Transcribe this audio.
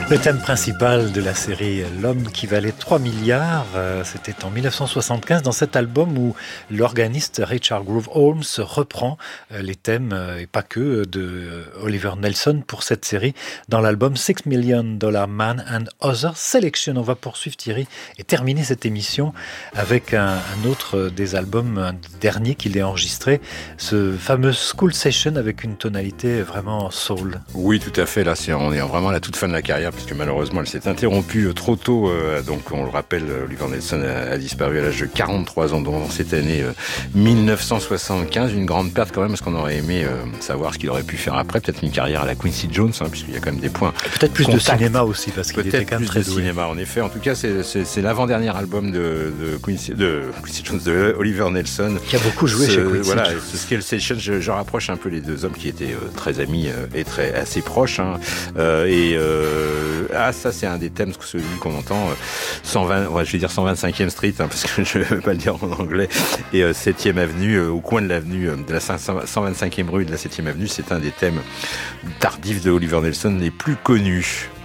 Le thème principal de la série L'homme qui valait 3 milliards, c'était en 1975 dans cet album où l'organiste Richard Groove Holmes reprend les thèmes, et pas que, de Oliver Nelson pour cette série dans l'album $6 Million Man and Other Selection. On va poursuivre, Thierry, et terminer cette émission avec un autre des albums, un dernier qu'il ait enregistré, ce fameux School Session avec une tonalité vraiment soul. Oui, tout à fait. Là, on est vraiment à la toute fin de la carrière, puisque malheureusement, elle s'est interrompue trop tôt. Donc, on le rappelle, Oliver Nelson a disparu à l'âge de 43 ans, dans cette année 1975. Une grande perte quand même, parce qu'on aurait aimé savoir ce qu'il aurait pu faire après. Peut-être une carrière à la Quincy Jones, puisqu'il y a quand même des points. Et peut-être plus de cinéma aussi, parce qu'il était quand même très doué. Cinéma, en effet. En tout cas, c'est l'avant-dernier album de Quincy Jones, de Oliver Nelson. Qui a beaucoup joué chez Quincy. Voilà, ce School Session, je rapproche un peu les deux hommes qui étaient très amis et assez proches. Ça c'est un des thèmes, celui qu'on entend 125e Street, parce que je ne vais pas le dire en anglais, et 7e avenue, au coin de l'avenue de la 125e rue et de la 7e avenue. C'est un des thèmes tardifs de Oliver Nelson les plus connus.